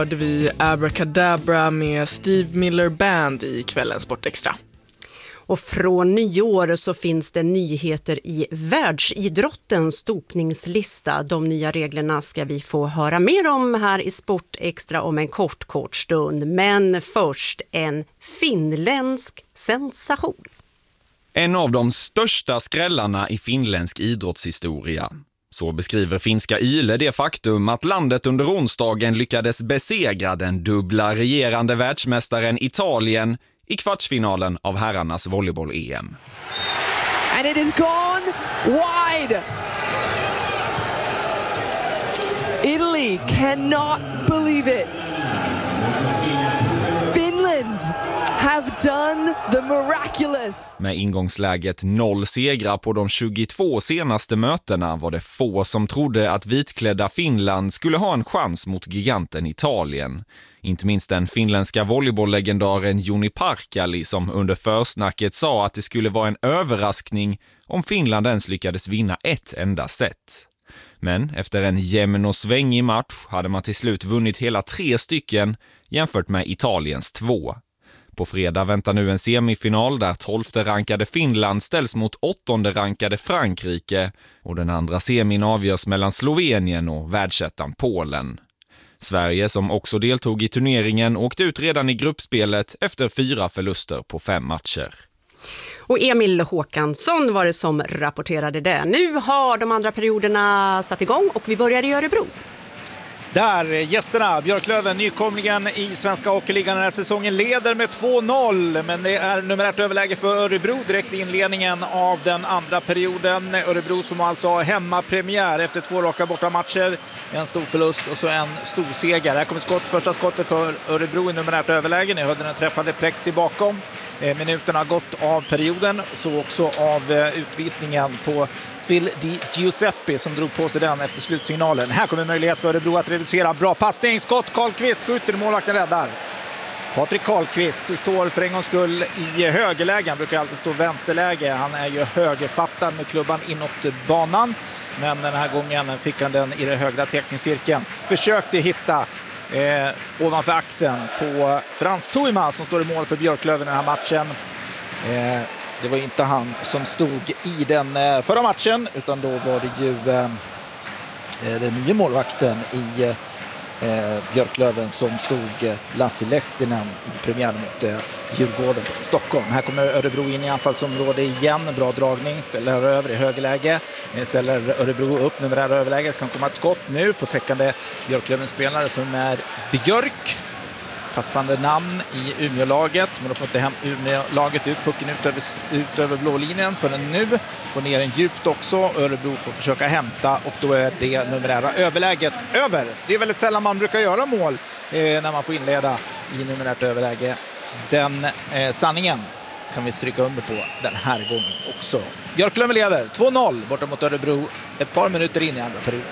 Hörde vi Abracadabra med Steve Miller Band i kvällens Sportextra. Och från nyår så finns det nyheter i världsidrottens dopningslista. De nya reglerna ska vi få höra mer om här i Sportextra om en kort stund. Men först en finländsk sensation. En av de största skrällarna i finländsk idrottshistoria. Så beskriver finska YLE det faktum att landet under onsdagen lyckades besegra den dubbla regerande världsmästaren Italien i kvartsfinalen av herrarnas volleyboll-EM. And it is gone wide. Italy cannot believe it. Finland have done the miraculous. Med ingångsläget 0 segrar på de 22 senaste mötena var det få som trodde att vitklädda Finland skulle ha en chans mot giganten Italien. Inte minst den finländska volleybolllegendaren Joni Parkali som under försnacket sa att det skulle vara en överraskning om Finland ens lyckades vinna ett enda set. Men efter en jämn och svängig match hade man till slut vunnit hela 3 stycken jämfört med Italiens 2. På fredag väntar nu en semifinal där 12:e rankade Finland ställs mot 8:e rankade Frankrike och den andra semin avgörs mellan Slovenien och världsettan Polen. Sverige, som också deltog i turneringen, åkte ut redan i gruppspelet efter 4 förluster på 5 matcher. Och Emil Håkansson var det som rapporterade det. Nu har de andra perioderna satt igång och vi börjar i Örebro. Där gästerna, Björklöven, nykomlingen i Svenska Hockeyligan den här säsongen, leder med 2-0. Men det är numerärt överläge för Örebro direkt i inledningen av den andra perioden. Örebro som alltså har hemmapremiär efter 2 raka bortamatcher. En stor förlust och så en stor seger. Här kommer första skottet för Örebro i numerärt överläge. Ni hörde den träffade Plexi bakom. Minuterna har gått av perioden, så också av utvisningen på Phil Di Giuseppe som drog på sig den efter slutsignalen. Här kommer möjlighet för Örebro att reducera. Bra passning, skott, Karlqvist skjuter, målvakten räddar. Patrik Karlqvist står för en gångs skull i högerläge. Han brukar alltid stå vänsterläge. Han är ju högerfattad med klubban inåt banan. Men den här gången fick han den i den högra teckningscirkeln. Försökte hitta ovanför axeln på Frans Toiman som står i mål för Björklöven i den här matchen. Det var inte han som stod i den förra matchen, utan då var det ju den nya målvakten i Björklöven som stod Lassi Lehtinen i premiären mot Djurgården i Stockholm. Här kommer Örebro in i anfallsområde igen. Bra dragning, spelar över i högerläge. Ställer Örebro upp numerära överläget. Kan komma ett skott nu på täckande Björklöven-spelare som är Björk. Passande namn i Umeå-laget, men då får inte hem Umeå-laget ut pucken ut över blålinjen förrän nu. Får ner den djupt också. Örebro får försöka hämta och då är det numerära överläget över. Det är väldigt sällan man brukar göra mål när man får inleda i numerärt överläge. Den sanningen kan vi stryka under på den här gången också. Björklöven leder 2-0 borta mot Örebro ett par minuter in i andra perioden.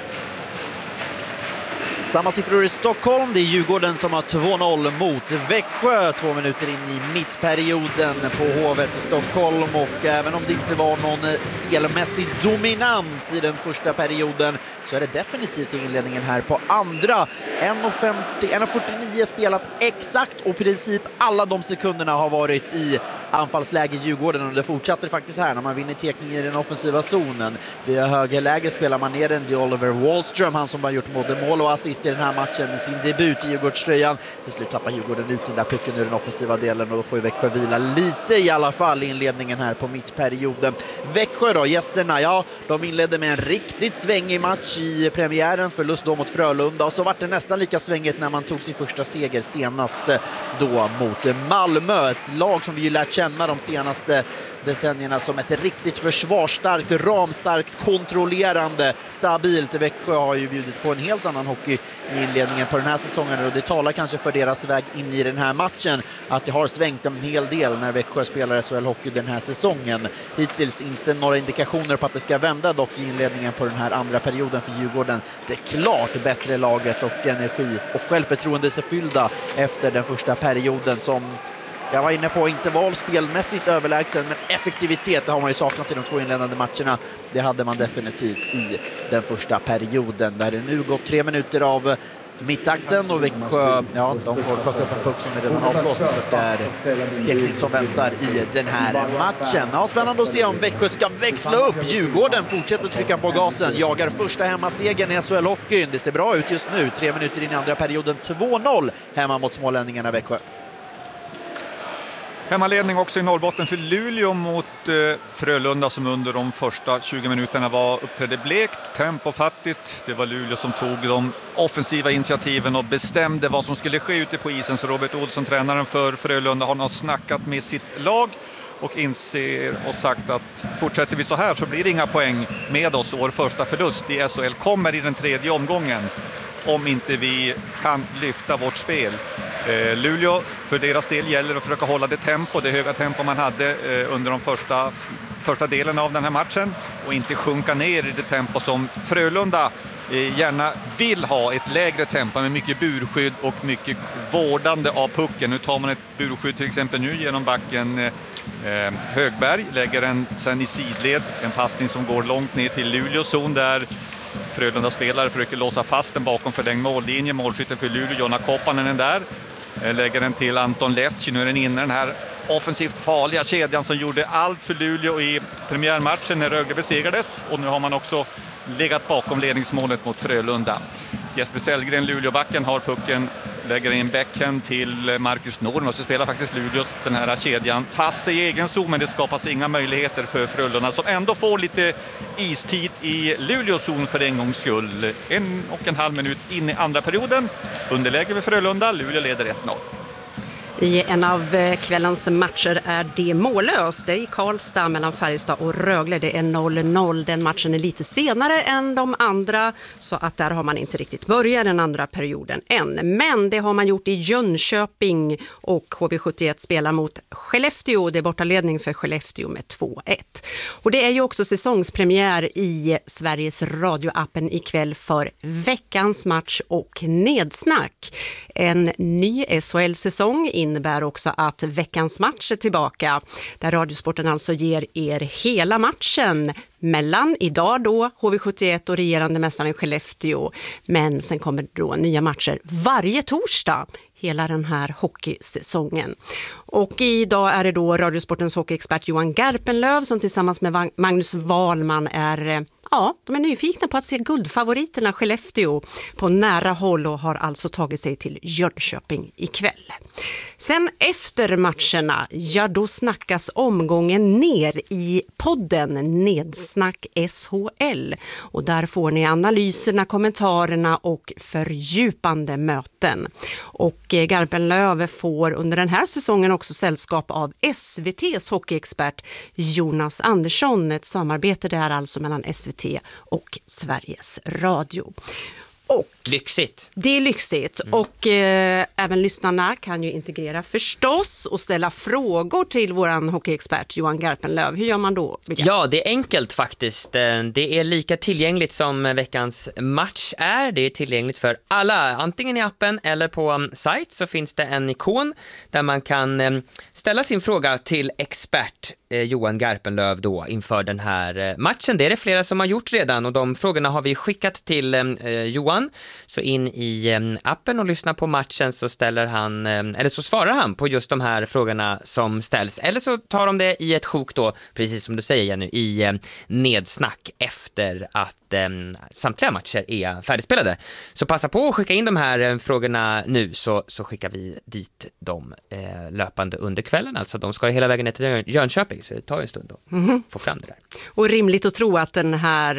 Samma siffror i Stockholm. Det är Djurgården som har 2-0 mot Växjö 2 minuter in i mittperioden på Hovet i Stockholm. Och även om det inte var någon spelmässig dominans i den första perioden så är det definitivt inledningen här på andra. 1:49 spelat exakt och i princip alla de sekunderna har varit i anfallsläge Djurgården och det fortsätter faktiskt här när man vinner tekning i den offensiva zonen. Via högerläge spelar man ner den till Oliver Wallström, han som har gjort både mål och assist i den här matchen i sin debut i Djurgårdströjan. Till slut tappar Djurgården ut den där pucken ur den offensiva delen och då får ju Växjö vila lite i alla fall i inledningen här på mittperioden. Växjö då, gästerna, ja, de inledde med en riktigt svängig match i premiären, förlust då mot Frölunda och så var det nästan lika svängigt när man tog sin första seger senast då mot Malmö. Ett lag som vi ju lärt känna de senaste decennierna som ett riktigt försvarsstarkt, ramstarkt, kontrollerande, stabilt. Växjö har ju bjudit på en helt annan hockey i inledningen på den här säsongen och det talar kanske för deras väg in i den här matchen att det har svängt en hel del när Växjö spelar SHL-hockey den här säsongen. Hittills inte några indikationer på att det ska vända dock i inledningen på den här andra perioden för Djurgården. Det är klart bättre laget och energi och självförtroende sig fyllda efter den första perioden som jag var inne på, inte var spelmässigt överlägsen, men effektivitet det har man ju saknat i de 2 inledande matcherna. Det hade man definitivt i den första perioden där det nu gått 3 minuter av mittakten och Växjö, ja, de får plocka upp en puck som är redan avblåst för det är teknik som väntar i den här matchen. Ja, spännande att se om Växjö ska växla upp. Djurgården fortsätter trycka på gasen, jagar första hemmasegern i SHL-hockeyn. Det ser bra ut just nu, 3 minuter in i andra perioden, 2-0 hemma mot smålänningarna Växjö. Hemmaledning också i Norrbotten för Luleå mot Frölunda som under de första 20 minuterna uppträdde blekt, tempofattigt. Det var Luleå som tog de offensiva initiativen och bestämde vad som skulle ske ute på isen. Så Robert Olsson, tränaren för Frölunda, har nog snackat med sitt lag och inser och sagt att fortsätter vi så här så blir det inga poäng med oss. Vår första förlust i SHL kommer i den 3:e omgången om inte vi kan lyfta vårt spel. Luleå, för deras del gäller att försöka hålla det höga tempo man hade under de första delen av den här matchen och inte sjunka ner i det tempo som Frölunda gärna vill ha, ett lägre tempo med mycket burskydd och mycket vårdande av pucken. Nu tar man ett burskydd till exempel nu genom backen Högberg, lägger den sen i sidled, en passning som går långt ner till Luleås zon där Frölunda spelare försöker låsa fast den bakom förlängd mållinje. Målskytten för Luleå, Jonna Koppanen, är där. Lägger den till Anton Lefci. Nu är den inne, den här offensivt farliga kedjan som gjorde allt för Luleå i premiärmatchen när Rögle besegrades. Och nu har man också legat bakom ledningsmålet mot Frölunda. Jesper Sellgren, Luleåbacken, har pucken, lägger in backhand till Marcus Norm och så spelar faktiskt Luleås den här kedjan fast i egen zon, men det skapas inga möjligheter för Frölunda som ändå får lite istid i Luleås zon för en gångs skull. 1,5 minut in i andra perioden. Underläge för Frölunda, Luleå leder 1-0. I en av kvällens matcher är det mållöst. Det är i Karlstad mellan Färjestad och Rögle. Det är 0-0. Den matchen är lite senare än de andra, så att där har man inte riktigt börjat den andra perioden än. Men det har man gjort i Jönköping och HV71 spelar mot Skellefteå. Det är bortaledning för Skellefteå med 2-1. Och det är ju också säsongspremiär i Sveriges radioappen ikväll för veckans match och nedsnack. En ny SHL-säsong innebär också att veckans match är tillbaka, där Radiosporten alltså ger er hela matchen mellan idag då HV71 och regerande mästaren Skellefteå, men sen kommer då nya matcher varje torsdag hela den här hockeysäsongen. Och idag är det då Radiosportens hockeyexpert Johan Garpenlöv som tillsammans med Magnus Wahlman de är nyfikna på att se guldfavoriterna Skellefteå på nära håll och har alltså tagit sig till Jönköping ikväll. Sen efter matcherna, då snackas omgången ner i podden Nedsnack SHL. Och där får ni analyserna, kommentarerna och fördjupande möten. Och Garpenlöv får under den här säsongen också sällskap av SVT:s hockeyexpert Jonas Andersson. Ett samarbete där alltså mellan SVT och Sveriges Radio. Och lyxigt. Det är lyxigt och även lyssnarna kan ju integrera förstås och ställa frågor till våran hockeyexpert Johan Garpenlöv. Hur gör man då? Ja, det är enkelt faktiskt. Det är lika tillgängligt som veckans match är. Det är tillgängligt för alla. Antingen i appen eller på sajt så finns det en ikon där man kan ställa sin fråga till expert Johan Garpenlöv då inför den här matchen. Det är det flera som har gjort redan och de frågorna har vi skickat till Johan. Så in i appen och lyssna på matchen så så svarar han på just de här frågorna som ställs. Eller så tar de det i ett sjok då, precis som du säger Jenny, i nedsnack efter att samtliga matcher är färdigspelade. Så passa på att skicka in de här frågorna nu så skickar vi dit dem löpande under kvällen. Alltså de ska hela vägen ner till Jönköping så det tar en stund att få fram det där. Och rimligt att tro att den här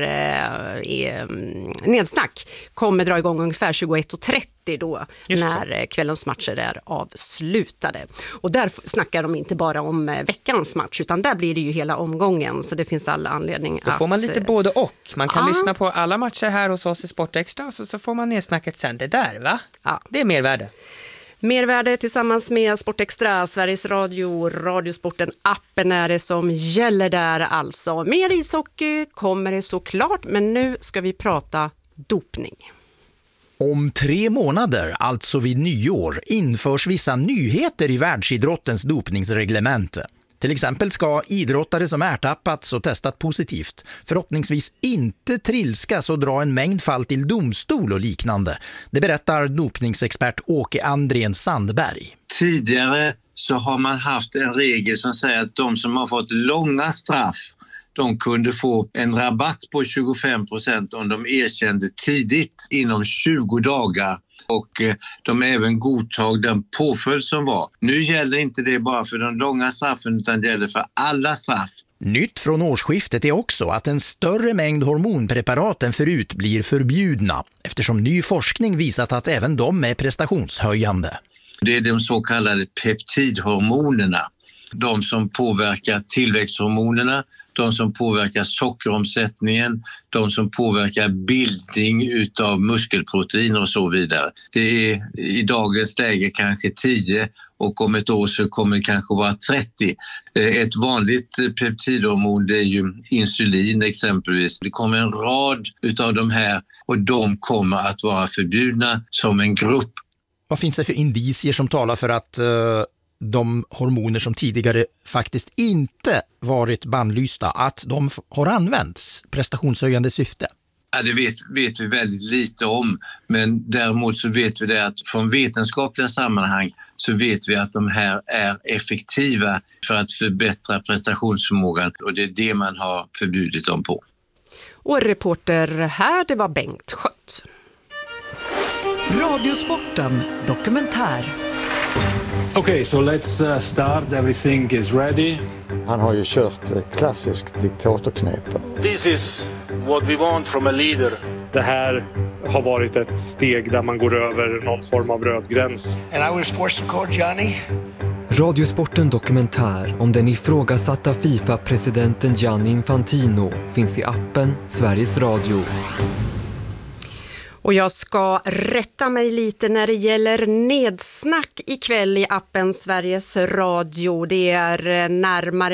nedsnack kommer dra igång ungefär 21:30 då när kvällens matcher är avslutade. Och där snackar de inte bara om veckans match utan där blir det ju hela omgången så det finns all anledning då får man lite både och. Man kan lyssna på alla matcher här hos oss i Sportextra och så får man nedsnacket sen. Det där va? Ja. Det är mervärde. Mervärde tillsammans med Sportextra, Sveriges Radio, Radiosporten, appen är det som gäller där alltså. Mer ishockey kommer det såklart, men nu ska vi prata dopning. Om 3 månader, alltså vid nyår, införs vissa nyheter i världsidrottens dopningsreglemente. Till exempel ska idrottare som ertappats och testat positivt förhoppningsvis inte trilskas och dra en mängd fall till domstol och liknande. Det berättar dopningsexpert Åke Andrén Sandberg. Tidigare så har man haft en regel som säger att de som har fått långa straff, de kunde få en rabatt på 25% om de erkände tidigt inom 20 dagar. Och de även godtog den påföljd som var. Nu gäller inte det bara för de långa straffen utan det gäller för alla straff. Nytt från årsskiftet är också att en större mängd hormonpreparat än förut blir förbjudna eftersom ny forskning visat att även de är prestationshöjande. Det är de så kallade peptidhormonerna. De som påverkar tillväxthormonerna, de som påverkar sockeromsättningen, de som påverkar bildning utav muskelproteiner och så vidare. Det är i dagens läge kanske 10 och om ett år så kommer det kanske vara 30. Ett vanligt peptidhormon det är ju insulin exempelvis. Det kommer en rad utav de här och de kommer att vara förbjudna som en grupp. Vad finns det för indicier som talar för att de hormoner som tidigare faktiskt inte varit bannlysta, att de har använts prestationshöjande syfte? Ja, det vet vi väldigt lite om, men däremot så vet vi det att från vetenskapliga sammanhang så vet vi att de här är effektiva för att förbättra prestationsförmågan och det är det man har förbjudit dem på. Och reporter här, det var Bengt Schött. Radiosporten dokumentär. Okay, so let's start. Everything is ready. Han har ju kört klassiskt diktatorknep. This is what we want from a leader. Det här har varit ett steg där man går över någon form av röd gräns. And I was forced to call Johnny. Radiosporten dokumentär om den ifrågasatta FIFA-presidenten Gianni Infantino finns i appen Sveriges Radio. Och jag ska rätta mig lite när det gäller nedsnack ikväll i appen Sveriges Radio. Det är närmare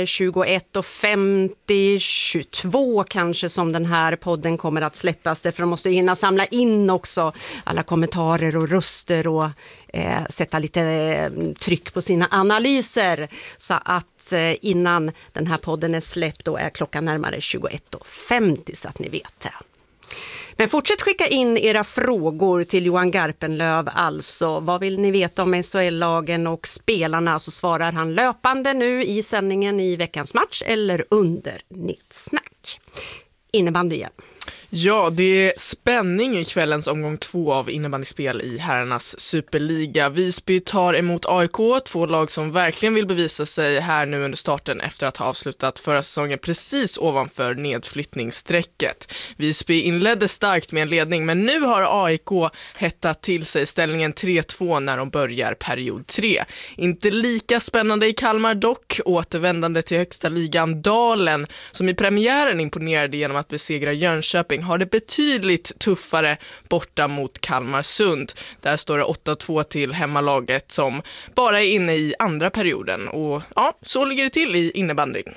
21:50, 22 kanske som den här podden kommer att släppas. För de måste hinna samla in också alla kommentarer och röster och sätta lite tryck på sina analyser. Så att innan den här podden är släppt då är klockan närmare 21:50 så att ni vet det. Men fortsätt skicka in era frågor till Johan Garpenlöv alltså. Vad vill ni veta om SHL-lagen och spelarna, så svarar han löpande nu i sändningen i veckans match eller under nedsnack. Innebandy igen. Ja, det är spänning i kvällens omgång 2 av innebandyspel i herrarnas superliga. Visby tar emot AIK, två lag som verkligen vill bevisa sig här nu under starten efter att ha avslutat förra säsongen precis ovanför nedflyttningsstrecket. Visby inledde starkt med en ledning, men nu har AIK hettat till sig ställningen 3-2 när de börjar period 3. Inte lika spännande i Kalmar dock, återvändande till högsta ligan Dalen som i premiären imponerade genom att besegra Jönköping har det betydligt tuffare borta mot Kalmarsund. Där står det 8-2 till hemmalaget som bara är inne i andra perioden. Och ja, så ligger det till i innebandyn.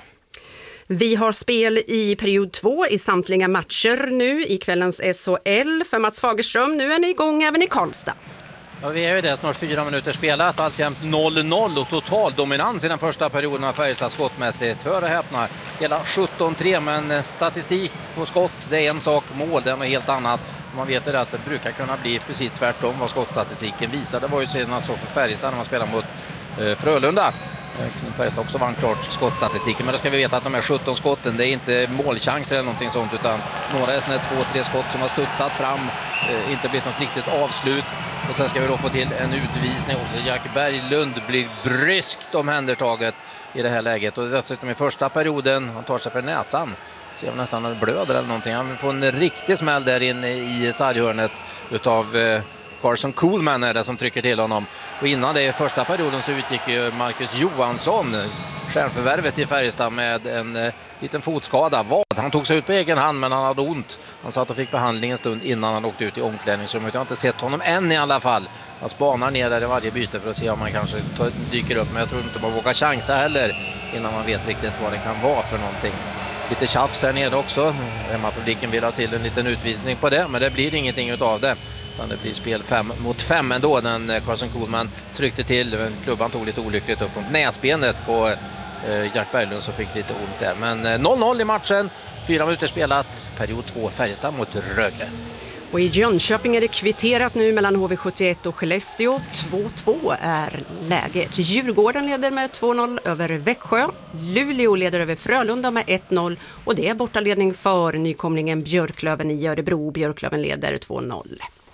Vi har spel i period 2 i samtliga matcher nu i kvällens SHL. För Mats Fagerström, nu är ni igång även i Karlstad. Ja, vi är ju det, snart 4 minuter spelat, alltjämt 0-0 och total dominans i den första perioden av Färjestad skottmässigt. Hör och häpnar, hela 17-3, men statistik på skott, det är en sak, mål det är något helt annat. Man vet ju att det brukar kunna bli precis tvärtom vad skottstatistiken visar. Det var ju senast så för Färjestad när man spelar mot Frölunda. Färjestad också vann klart skottstatistiken, men då ska vi veta att de här 17 skotten, det är inte målchanser eller någonting sånt, utan några är såna 2-3 skott som har studsat fram, inte blivit något riktigt avslut. Och sen ska vi då få till en utvisning också. Jack Berglund blir bryskt omhändertaget i det här läget. Och dessutom i första perioden, han tar sig för näsan. Ser jag nästan han blöder eller någonting. Han får en riktig smäll där inne i sarghörnet utav Carson Coolman är det som trycker till honom. Och innan det i första perioden så utgick ju Marcus Johansson, stjärnförvärvet i Färjestad, med en liten fotskada. Han tog sig ut på egen hand, men han hade ont. Han satt och fick behandling en stund innan han åkte ut i omklädningsrummet. Jag har inte sett honom än i alla fall. Han spanar ner där i varje byte för att se om han kanske dyker upp. Men jag tror inte man vågar chansa heller innan man vet riktigt vad det kan vara för någonting. Lite tjafs här nere också. Hemmapubliken vill ha till en liten utvisning på det, men det blir ingenting utav det. Det blir spel 5-5 ändå. Den Carson Coolman tryckte till. Klubban tog lite olyckligt upp mot näsbenet på Jack Berglund som fick lite ont där. Men 0-0 i matchen, 4 minuter spelat, period 2, Färjestad mot Rögle. Och i Jönköping är det kvitterat nu mellan HV71 och Skellefteå. 2-2 är läget. Djurgården leder med 2-0 över Växjö. Luleå leder över Frölunda med 1-0. Och det är bortaledning för nykomlingen Björklöven i Örebro. Björklöven leder 2-0.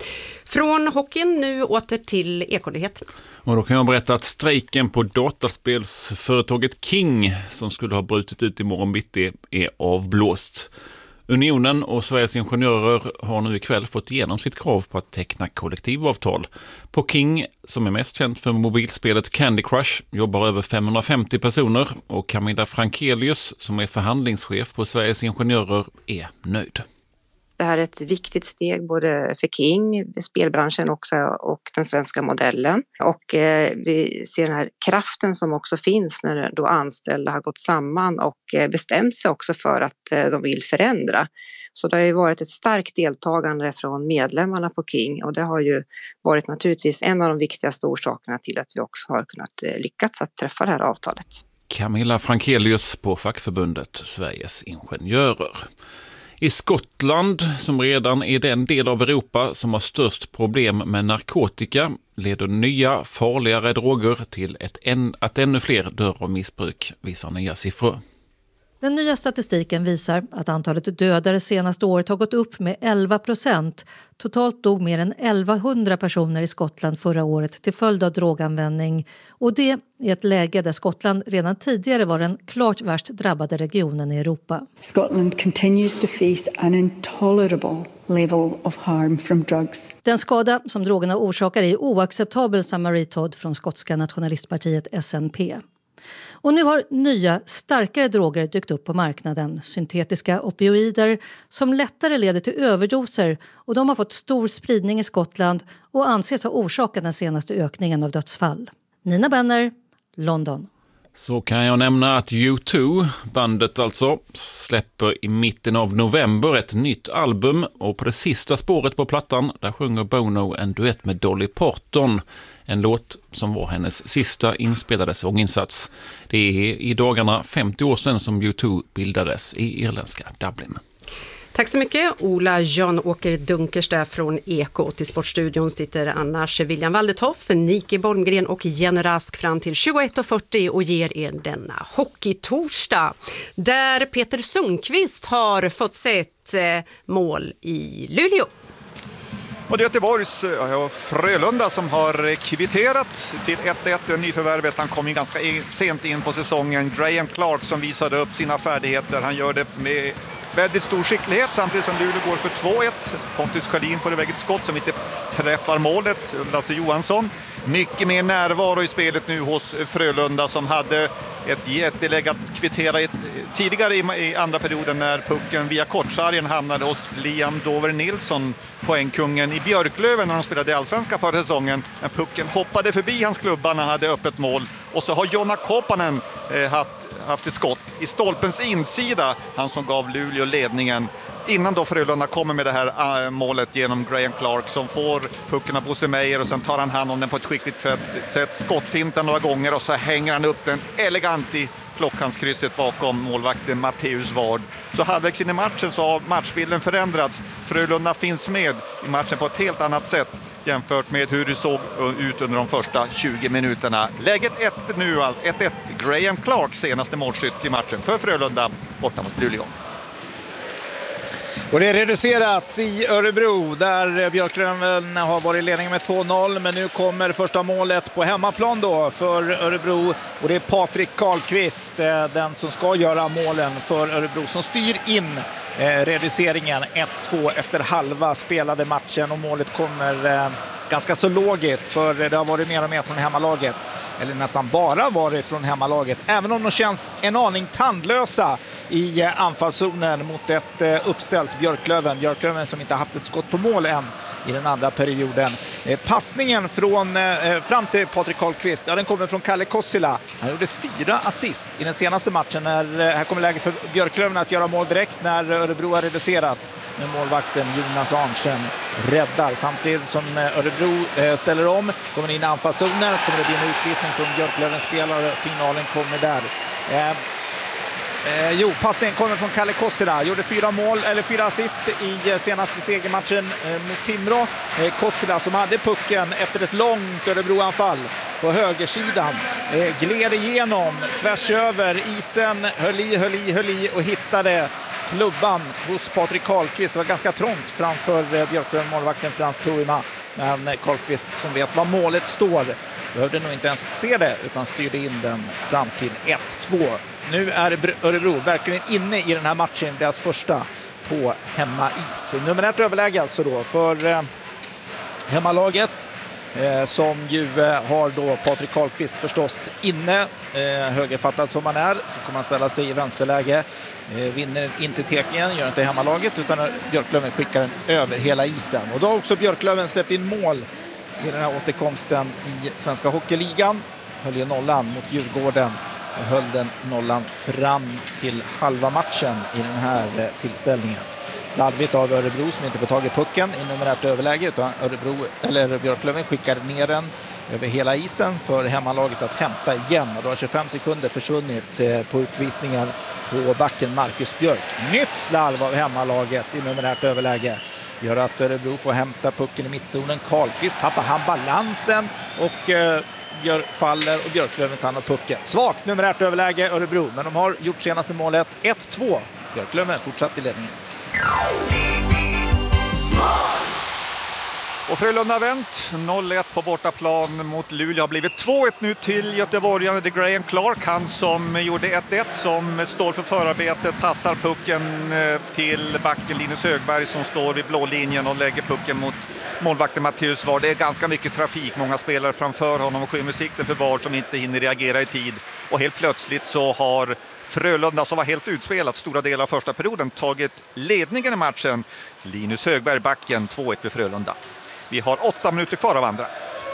Från hockeyn nu åter till Ekonyheterna. Och då kan jag berätta att strejken på dataspelsföretaget King som skulle ha brutit ut i morgon bitti är avblåst. Unionen och Sveriges ingenjörer har nu ikväll fått igenom sitt krav på att teckna kollektivavtal. På King, som är mest känt för mobilspelet Candy Crush, jobbar över 550 personer och Camilla Frankelius, som är förhandlingschef på Sveriges ingenjörer, är nöjd. Det här är ett viktigt steg både för King, spelbranschen också och den svenska modellen. Och vi ser den här kraften som också finns när då anställda har gått samman och bestämt sig också för att de vill förändra. Så det har ju varit ett starkt deltagande från medlemmarna på King och det har ju varit naturligtvis en av de viktigaste orsakerna till att vi också har kunnat lyckats att träffa det här avtalet. Camilla Frankelius på fackförbundet Sveriges ingenjörer. I Skottland, som redan är den del av Europa som har störst problem med narkotika, leder nya, farligare droger till att ännu fler dör av missbruk, visar nya siffror. Den nya statistiken visar att antalet dödade senaste året har gått upp med 11%. Totalt dog mer än 1100 personer i Skottland förra året till följd av droganvändning. Och det är ett läge där Skottland redan tidigare var den klart värst drabbade regionen i Europa. Scotland continues to face an intolerable level of harm from drugs. Den skada som drogerna orsakar är oacceptabel, sa Marie Todd från skotska nationalistpartiet SNP. Och nu har nya, starkare droger dykt upp på marknaden. Syntetiska opioider som lättare leder till överdoser och de har fått stor spridning i Skottland och anses ha orsakat den senaste ökningen av dödsfall. Nina Benner, London. Så kan jag nämna att U2, bandet alltså, släpper i mitten av november ett nytt album och på det sista spåret på plattan där sjunger Bono en duett med Dolly Parton. En låt som var hennes sista inspelade sånginsats. Det är i dagarna 50 år sedan som U2 bildades i irländska Dublin. Tack så mycket. Ola Jan-Åker Dunkers där från Eko. Till Sportstudion sitter annars William Waldetoff, Nike Bolmgren och Jenny Rask fram till 21.40 och ger er denna hockeytorsdag. Där Peter Sundqvist har fått sett mål i Luleå. Och det är Göteborgs Frölunda som har kvitterat till 1-1 nyförvärvet. Han kom ju ganska sent in på säsongen. Graham Clark som visade upp sina färdigheter. Han gör det med väldigt stor skicklighet samtidigt som Luleå går för 2-1. Pontus Sjödin får iväg ett skott som inte träffar målet. Lasse Johansson. Mycket mer närvaro i spelet nu hos Frölunda som hade ett jätteläge att kvittera tidigare i andra perioden när pucken via kortsargen hamnade hos Liam Dover Nilsson, poängkungen i Björklöven när de spelade i Allsvenska förra säsongen. Men pucken hoppade förbi hans klubba när han hade öppet mål. Och så har Jonna Koppanen haft ett skott i stolpens insida, han som gav Luleå ledningen. Innan då Frölunda kommer med det här målet genom Graham Clark som får pucken av Bosse Meyer och sen tar han hand om den på ett skickligt sätt. Skottfinten några gånger och så hänger han upp den elegant i klockhandskrysset bakom målvakten Matteus Ward. Så halvvägs in i matchen så har matchbilden förändrats. Frölunda finns med i matchen på ett helt annat sätt jämfört med hur det såg ut under de första 20 minuterna. Läget 1 nu, 1-1. Graham Clarks senaste målskytt i matchen för Frölunda borta mot Luleå. Och det är reducerat i Örebro där Björklöven har varit i ledning med 2-0. Men nu kommer första målet på hemmaplan då för Örebro. Och det är Patrik Karlqvist, den som ska göra målen för Örebro, som styr in reduceringen 1-2 efter halva spelade matchen. Och målet kommer ganska så logiskt för det har varit mer och mer från hemmalaget. Eller nästan bara varit från hemmalaget. Även om de känns en aning tandlösa i anfallszonen mot ett uppställt Björklöven. Björklöven som inte haft ett skott på mål än i den andra perioden. Passningen fram till Patrik Karlqvist, den kommer från Kalle Kossila. Han gjorde 4 assist i den senaste matchen. Här kommer läge för Björklöven att göra mål direkt när Örebro har reducerat. Men målvakten Jonas Arntzen räddar. Samtidigt som Örebro ställer om, kommer in i anfallszonen, kommer det bli en utvisning passning på en Björklöven-spelare. Signalen kommer där. Passningen kommer från Kalle Kossila. Gjorde 4 assist i senaste segermatchen mot Timrå. Kossila som hade pucken efter ett långt Örebroanfall på högersidan. Gled igenom, tvärs över isen, höll i och hittade klubban hos Patrik Karlqvist. Det var ganska trångt framför Björklöven-målvakten Frans Tuima. Men Karlqvist som vet vad målet står behövde nog inte ens se det utan styrde in den fram till 1-2. Nu är Örebro verkligen inne i den här matchen, deras första på hemmais. Numerärt överläge alltså då för hemmalaget som ju har då Patrik Karlqvist förstås inne. Högerfattad som han är så kommer han ställa sig i vänsterläge. Vinner inte tekningen, gör inte hemmalaget utan Björklöven skickar den över hela isen. Och då har också Björklöven släppt in mål i den här återkomsten i Svenska Hockeyligan. Höll ju nollan mot Djurgården. Och höll den nollan fram till halva matchen i den här tillställningen. Slarvigt av Örebro som inte får tag i pucken i numerärt överläge utan Björklöven skickar ner den över hela isen för hemmalaget att hämta igen. Och då har 25 sekunder försvunnit på utvisningen på backen Marcus Björk. Nytt slarv av hemmalaget i numerärt överläge gör att Örebro får hämta pucken i mittzonen. Karlqvist tappar han balansen och faller och Björklöven tar pucken. Svagt numerärt överläge Örebro, men de har gjort senaste målet 1-2. Björklöven fortsatt i ledningen. Och Frölunda har vänt 0-1 på bortaplan mot Luleå. Har blivit 2-1 nu till göteborgaren. Det är Graham Clark, han som gjorde 1-1, som står för förarbetet, passar pucken till backen Linus Högberg som står vid blå linjen och lägger pucken mot målvakten Mattias Ward. Det är ganska mycket trafik, många spelare framför honom och skymmer sikten för Ward som inte hinner reagera i tid. Och helt plötsligt så har Frölunda, som var helt utspelat stora delar av första perioden, tagit ledningen i matchen. Linus Högberg backen, 2-1 för Frölunda. Vi har 8 minuter kvar av andra.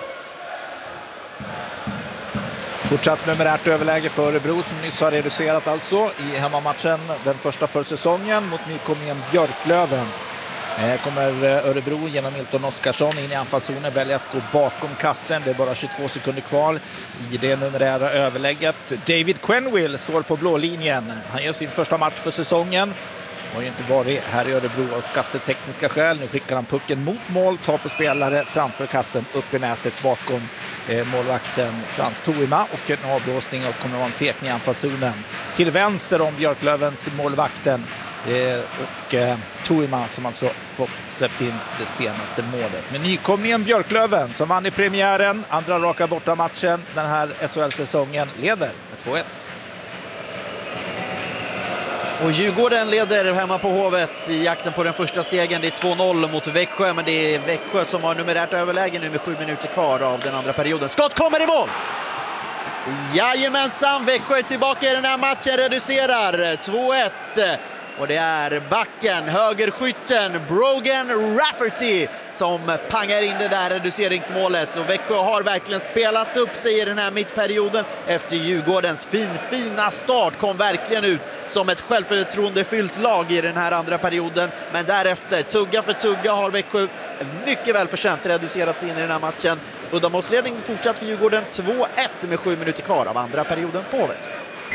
Fortsatt numerärt överläge för Örebro som nyss har reducerat alltså i hemmamatchen. Den första för säsongen mot nykomlingen Björklöven. Kommer Örebro genom Milton Oskarsson in i anfallszonen, väljer att gå bakom kassen. Det är bara 22 sekunder kvar i det numerära överlägget. David Quenneville står på blå linjen. Han gör sin första match för säsongen. Har ju inte varit här i Örebro av skattetekniska skäl. Nu skickar han pucken mot mål, tar på spelare framför kassen, upp i nätet bakom målvakten Frans Tuima och en avblåsning och kommer att vara en tekning i anfallszonen. Till vänster om Björklövens målvakten och Tuima som alltså fått släppt in det senaste målet. Men nykomlingen Björklöven som vann i premiären, andra raka borta matchen den här SHL-säsongen, leder med 2-1. Och Djurgården leder hemma på Hovet i jakten på den första segern. Det är 2-0 mot Växjö, men det är Växjö som har numerärt överläge nu med 7 minuter kvar av den andra perioden. Skott kommer i mål! Jajamensan, Växjö är tillbaka i den här matchen, reducerar 2-1. Och det är backen, högerskytten Brogan Rafferty som pangar in det där reduceringsmålet. Och Växjö har verkligen spelat upp sig i den här mittperioden efter Djurgårdens fina start. Kom verkligen ut som ett självförtroendefyllt lag i den här andra perioden. Men därefter, tugga för tugga, har Växjö mycket väl förtjänt reducerat sig in i den här matchen. Uddamålsledning fortsatt för Djurgården 2-1 med 7 minuter kvar av andra perioden på Hovet.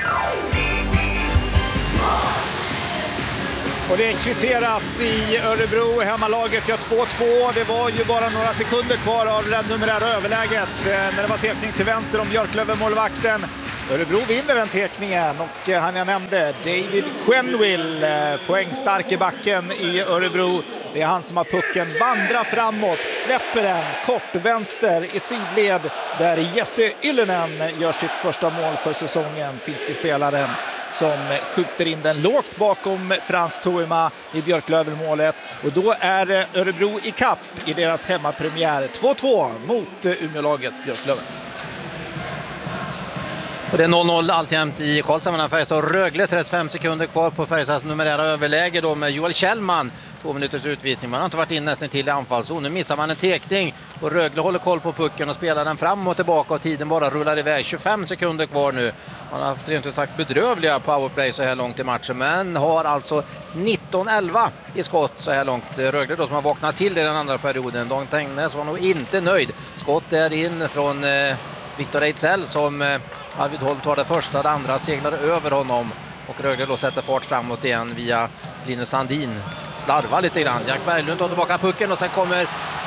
Och det är kvitterat i Örebro. Hemmalaget gör 2-2. Det var ju bara några sekunder kvar av det numerära överläget när det var tekning till vänster om Björklöven-målvakten. Örebro vinner den tekningen och han jag nämnde, David Quenneville, poängstark i backen i Örebro. Det är han som har pucken, vandrar framåt, släpper den kort vänster i sidled där Jesse Ylönen gör sitt första mål för säsongen. Finske spelaren som skjuter in den lågt bakom Frans Tuima i Björklöven-målet. Och då är Örebro i kapp i deras hemmapremiär 2-2 mot Umeålaget Björklöven. Och det är 0-0 alltjämt i Karlshamn mellan Färjestad och Rögle. 35 sekunder kvar på Färjestads numerära överläge då med Joel Kjellman. 2 minuters utvisning. Man har inte varit in nästan till i anfallszon. Nu missar man en tekning och Rögle håller koll på pucken och spelar den fram och tillbaka och tiden bara rullar iväg. 25 sekunder kvar nu. Man har haft rent ut sagt bedrövliga powerplay så här långt i matchen, men har alltså 19-11 i skott så här långt. Rögle då som har vaknat till i den andra perioden. Dan Tengnes var nog inte nöjd. Skott är in från Viktor Ejdsell som Arvid Holm tar det första, det andra seglar över honom och Rögle då sätter fart framåt igen via Linus Sandin. Slarvar lite grann. Jack Berglund tar tillbaka pucken och sen kommer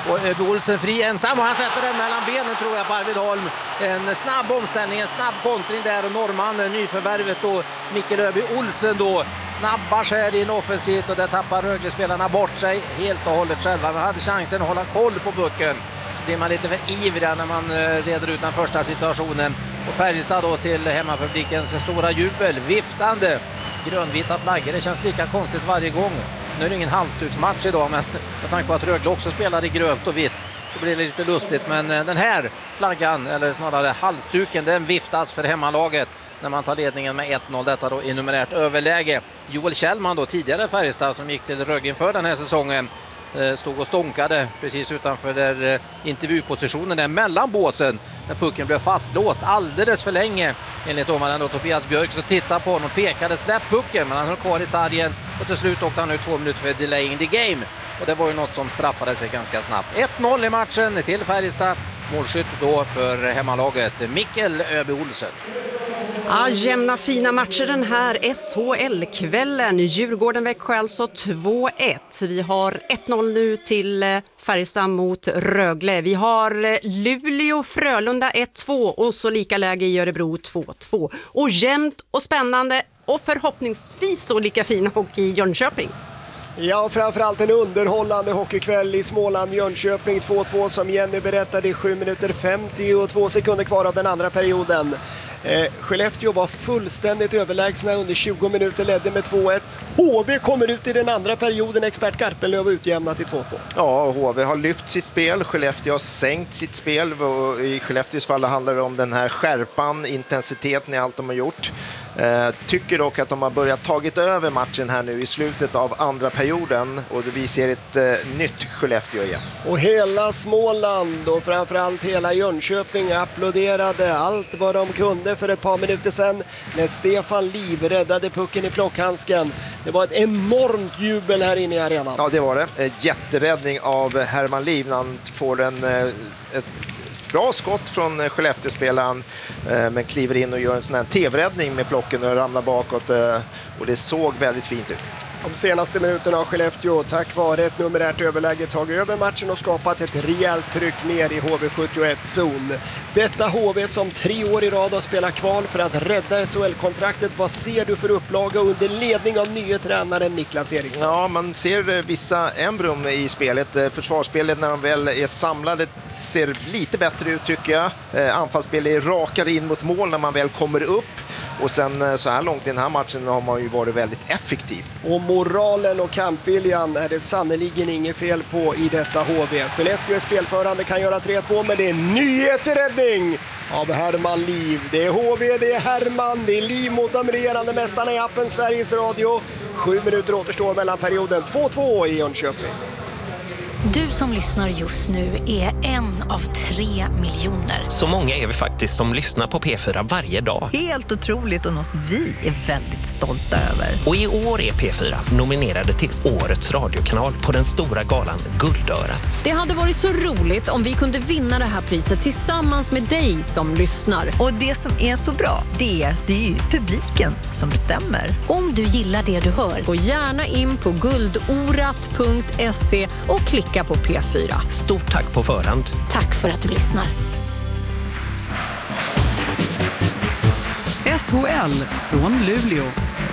Olsen fri ensam och han sätter den mellan benen tror jag på Arvid Holm. En snabb omställning, en snabb kontring där och norrman, nyförvärvet då, Mikkel Öby Olsen då, snabba skär in offensivt och där tappar Rögle-spelarna bort sig helt och hållet själva. Man hade chansen att hålla koll på pucken. Så blir man lite för ivrig när man reder ut den första situationen. Och Färjestad då till hemmapublikens stora jubel, viftande grönvita flaggor. Det känns lika konstigt varje gång. Nu är det ingen halsduksmatch idag, men med tanke på att Rögle också spelar i grönt och vitt så blir det lite lustigt. Men den här flaggan, eller snarare halsduken, den viftas för hemmalaget när man tar ledningen med 1-0. Detta då i numerärt överläge. Joel Kjellman då, tidigare Färjestad som gick till Rögle inför den här säsongen, stod och stånkade precis utanför där intervjupositionen där mellan båsen när pucken blev fastlåst alldeles för länge enligt domaren då Tobias Björk. Så tittade på honom och pekade släpp pucken, men han höll kvar i sargen och till slut åkte han ut 2 minuter för delay in the game och det var ju något som straffade sig ganska snabbt. 1-0 i matchen till Färjestad, målskytt då för hemmalaget Mikkel Öby Olsen. Ja, jämna fina matcher den här SHL-kvällen. Djurgården-Växjö alltså 2-1. Vi har 1-0 nu till Färjestad mot Rögle. Vi har Luleå-Frölunda 1-2 och så lika läge i Örebro 2-2. Och jämnt och spännande och förhoppningsvis då lika fin hockey i Jönköping. Ja, framförallt en underhållande hockeykväll i Småland-Jönköping 2-2 som Jenny berättade, 7 minuter 52 sekunder kvar av den andra perioden. Skellefteå var fullständigt överlägsna under 20 minuter, ledde med 2-1. HV kommer ut i den andra perioden, expert Garpenlöv utjämnat till 2-2. Ja, HV har lyft sitt spel, Skellefteå har sänkt sitt spel. I Skellefteås fall handlar det om den här skärpan, intensiteten i allt de har gjort. Tycker dock att de har börjat tagit över matchen här nu i slutet av andra perioden och vi ser ett nytt Skellefteå igen. Och hela Småland och framförallt hela Jönköping applåderade allt vad de kunde för ett par minuter sedan när Stefan Liv räddade pucken i plockhandsken. Det var ett enormt jubel här inne i arenan. Ja, det var det. Jätteräddning av Herman Liv när han får ett bra skott från Skellefteå-spelaren men kliver in och gör en sån här tv-räddning med plocken och ramlar bakåt och det såg väldigt fint ut. De senaste minuterna har Skellefteå tack vare ett numerärt överläge tagit över matchen och skapat ett rejält tryck ner i HV71-zon. Detta HV som 3 år i rad har spelat kval för att rädda SHL-kontraktet. Vad ser du för upplaga under ledning av nya tränaren Niklas Eriksson? Ja, man ser vissa embryon i spelet. Försvarsspelet när de väl är samlade ser lite bättre ut tycker jag. Anfallsspelet är rakare in mot mål när man väl kommer upp. Och sen så här långt i den här matchen har man ju varit väldigt effektiv. Och moralen och kampviljan är det sannoliken inget fel på i detta HV. Skellefteå är spelförande, kan göra 3-2, men det är nyhetsräddning av Herman Liv. Det är HV, det är Herman, det är Liv mot de regerande mästarna i appen Sveriges Radio. 7 minuter återstår mellan perioden. 2-2 i Jönköping. Du som lyssnar just nu är en av 3 miljoner. Så många är vi faktiskt som lyssnar på P4 varje dag. Helt otroligt och något vi är väldigt stolta över. Och i år är P4 nominerade till Årets radiokanal på den stora galan Guldörat. Det hade varit så roligt om vi kunde vinna det här priset tillsammans med dig som lyssnar. Och det som är så bra, det är ju publiken som bestämmer. Om du gillar det du hör, gå gärna in på guldorat.se och klicka på P4. Stort tack på förhand. Tack för att du lyssnar. SHL från Luleå.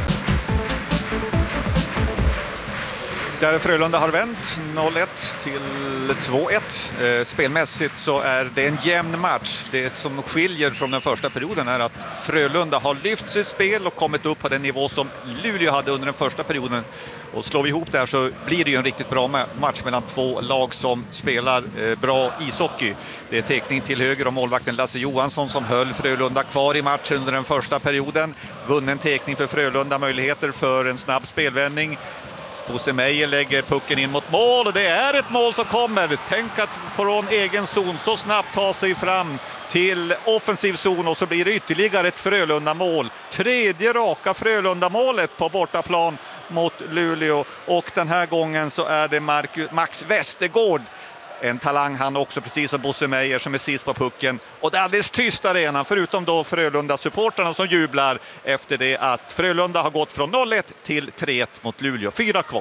Där Frölunda har vänt 0-1 till 2-1. Spelmässigt så är det en jämn match. Det som skiljer från den första perioden är att Frölunda har lyft sitt spel och kommit upp på den nivå som Luleå hade under den första perioden. Och slår vi ihop det här så blir det ju en riktigt bra match mellan 2 lag som spelar bra ishockey. Det är teckning till höger om målvakten Lasse Johansson som höll Frölunda kvar i matchen under den första perioden. Vunnen teckning för Frölunda, möjligheter för en snabb spelvändning. Bosse Meijer lägger pucken in mot mål och det är ett mål som kommer. Tänk att från egen zon så snabbt ta sig fram till offensiv zon och så blir det ytterligare ett Frölunda-mål. 3:e raka Frölunda-målet på bortaplan mot Luleå och den här gången så är det Max Westergård En talang han också, precis som Bosse Meijer som är sist på pucken. Och det är alldeles tyst arenan, förutom då Frölunda-supporterna som jublar efter det att Frölunda har gått från 0-1 till 3-1 mot Luleå. 4 kvar.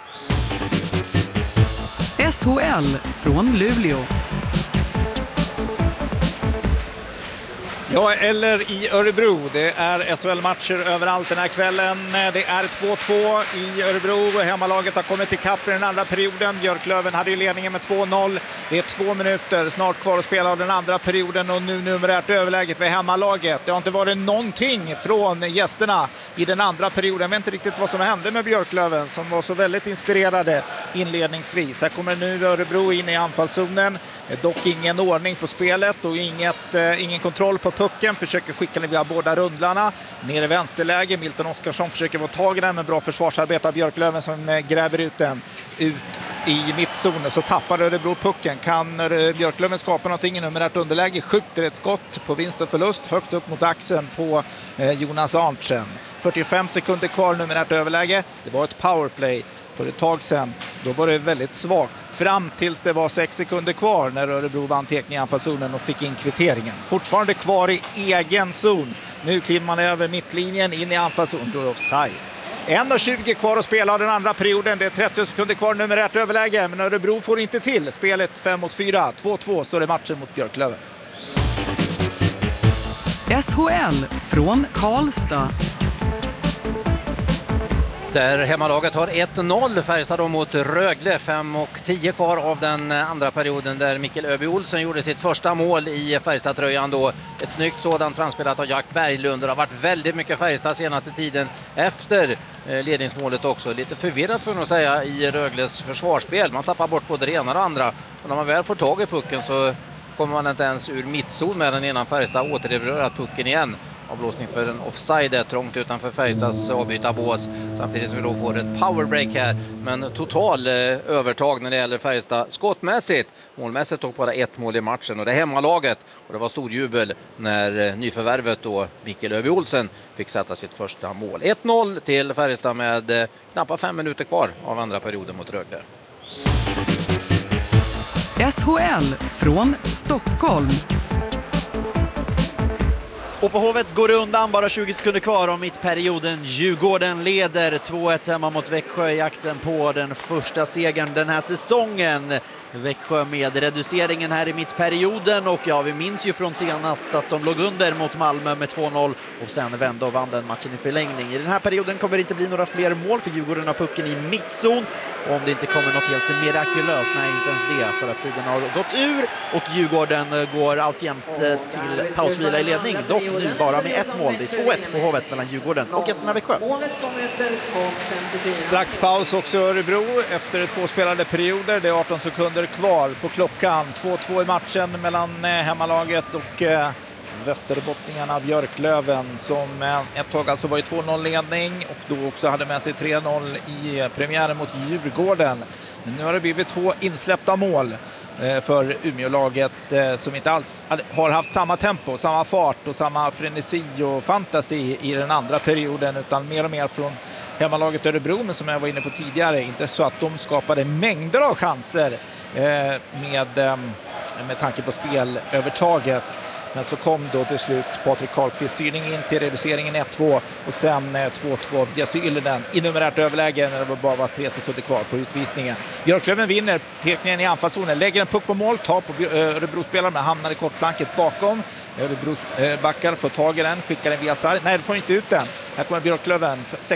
SHL från Luleå. Ja, eller i Örebro. Det är SHL-matcher överallt den här kvällen. Det är 2-2 i Örebro. Hemmalaget har kommit ikapp i den andra perioden. Björklöven hade ju ledningen med 2-0. Det är 2 minuter snart kvar att spela av den andra perioden och nu numerärt överläge för hemmalaget. Det har inte varit någonting från gästerna i den andra perioden. Jag vet inte riktigt vad som hände med Björklöven som var så väldigt inspirerade inledningsvis. Här kommer nu Örebro in i anfallszonen. Dock ingen ordning på spelet och ingen kontroll på pucken, försöker skicka den via båda rundlarna. Ner i vänsterläge, Milton Oskarsson försöker få tag i den, men bra försvarsarbete av Björklöven som gräver ut den ut i mittzonen. Så tappar Örebro pucken. Kan Björklöven skapa någonting i numerärt underläge? Skjuter ett skott på vinst och förlust högt upp mot axeln på Jonas Arntzen. 45 sekunder kvar numerärt överläge. Det var ett powerplay för ett tag sedan. Då var det väldigt svagt. Fram tills det var 6 sekunder kvar när Örebro vann tekning i anfallszonen och fick in kvitteringen. Fortfarande kvar i egen zon. Nu kliver man över mittlinjen in i anfallszon. Då är offside. 1:20 kvar att spela av den andra perioden. Det är 30 sekunder kvar numerärt överläge. Men Örebro får inte till. Spelet 5-4. 2-2 står det matchen mot Björklöven. SHL från Karlstad. Där hemmalaget har 1-0, Färjestad mot Rögle, 5:10 kvar av den andra perioden där Mikael Öby Olsen gjorde sitt första mål i Färjestad-tröjan då. Ett snyggt sådant transpelat av Jack Berglund. Det har varit väldigt mycket Färjestad senaste tiden efter ledningsmålet också. Lite förvirrat för att säga i Rögles försvarsspel. Man tappar bort både det ena och det andra. Och när man väl får tag i pucken så kommer man inte ens ur mittzon med den innan Färjestad återerövrar pucken igen. Avblåsning för en offside trångt utanför Färjestads avbytarbås. Samtidigt som vi då får ett powerbreak här. Men total övertag när det gäller Färjestad skottmässigt. Målmässigt tog bara 1 mål i matchen och det är hemmalaget. Och det var stor jubel när nyförvärvet då Mikael Öby Olsen fick sätta sitt första mål. 1-0 till Färjestad med knappt 5 minuter kvar av andra perioden mot Rögle. SHL från Stockholm. Och på Hovet går det undan, bara 20 sekunder kvar om mittperioden. Djurgården leder 2-1 hemma mot Växjö i jakten på den första segern den här säsongen. Växjö med reduceringen här i mittperioden och ja, vi minns ju från senast att de låg under mot Malmö med 2-0 och sen vände och vann den matchen i förlängning. I den här perioden kommer det inte bli några fler mål för Djurgården har pucken i mittzon och om det inte kommer något helt mirakulöst, nej inte ens det för att tiden har gått ur och Djurgården går alltjämt till pausvila i ledning, dock nu bara med 1 mål. Det är 2-1 på Hovet mellan Djurgården och gästerna Växjö. Strax paus också Örebro efter 2 spelade perioder. Det är 18 sekunder kvar på klockan. 2-2 i matchen mellan hemmalaget och västerbottningarna Björklöven som ett tag alltså var i 2-0-ledning och då också hade med sig 3-0 i premiären mot Djurgården. Men nu har det blivit 2 insläppta mål för Umeå-laget som inte alls har haft samma tempo, samma fart och samma frenesi och fantasi i den andra perioden utan mer och mer från hemmalaget Örebro, men som jag var inne på tidigare, inte så att de skapade mängder av chanser med tanke på spelövertaget. Men så kom då till slut Patrik Karlqvist styrning in till reduceringen 1-2 och sen 2-2 av Jesse Yllinen i numerärt överläge när det bara var 3 sekunder kvar på utvisningen. Björklöven vinner tekningen i anfallszonen, lägger en puck på mål, tar på Örebro-spelaren men hamnar i kortplanket bakom. Örebro backar får tag i den, skickar den via sarg. Nej, det får inte ut den. Här kommer Björklöven